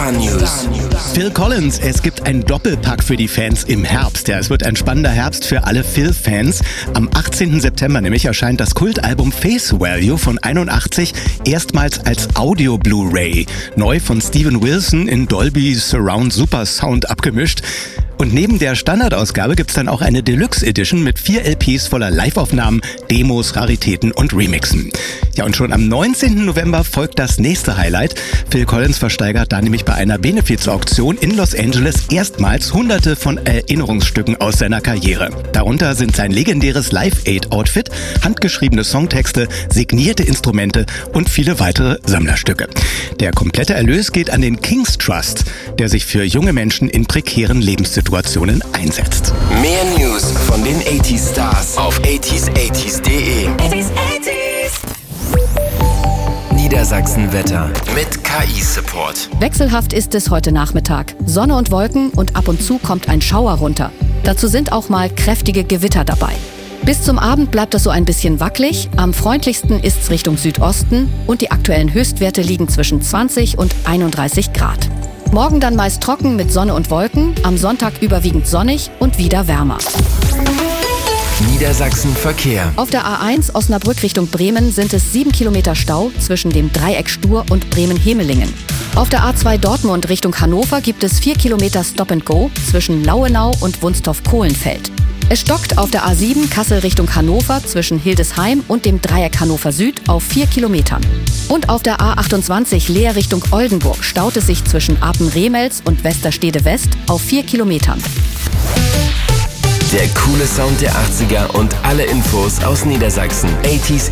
Star News. Phil Collins, es gibt einen Doppelpack für die Fans im Herbst. Ja, es wird ein spannender Herbst für alle Phil-Fans. Am 18. September nämlich erscheint das Kultalbum Face Value von 81 erstmals als Audio-Blu-ray. Neu von Steven Wilson in Dolby Surround Super Sound abgemischt. Und neben der Standardausgabe gibt's dann auch eine Deluxe Edition mit 4 LPs voller Live-Aufnahmen, Demos, Raritäten und Remixen. Ja, und schon am 19. November folgt das nächste Highlight. Phil Collins versteigert da nämlich bei einer Benefiz-Auktion in Los Angeles erstmals hunderte von Erinnerungsstücken aus seiner Karriere. Darunter sind sein legendäres Live-Aid-Outfit, handgeschriebene Songtexte, signierte Instrumente und viele weitere Sammlerstücke. Der komplette Erlös geht an den King's Trust, der sich für junge Menschen in prekären Lebenssituationen einsetzt. Mehr News von den 80s Stars auf 80s80s.de. Niedersachsen-Wetter mit KI-Support. Wechselhaft ist es heute Nachmittag. Sonne und Wolken und ab und zu kommt ein Schauer runter. Dazu sind auch mal kräftige Gewitter dabei. Bis zum Abend bleibt es so ein bisschen wackelig. Am freundlichsten ist's Richtung Südosten und die aktuellen Höchstwerte liegen zwischen 20 und 31 Grad. Morgen dann meist trocken mit Sonne und Wolken, am Sonntag überwiegend sonnig und wieder wärmer. Niedersachsen Verkehr. Auf der A1 Osnabrück Richtung Bremen sind es 7 Kilometer Stau zwischen dem Dreieck Stur und Bremen-Hemelingen. Auf der A2 Dortmund Richtung Hannover gibt es 4 Kilometer Stop and Go zwischen Lauenau und Wunstorf-Kohlenfeld. Es stockt auf der A7 Kassel Richtung Hannover zwischen Hildesheim und dem Dreieck Hannover Süd auf 4 Kilometern. Und auf der A28 Leer Richtung Oldenburg staut es sich zwischen Apen-Remels und Westerstede West auf 4 Kilometern. Der coole Sound der 80er und alle Infos aus Niedersachsen. 80s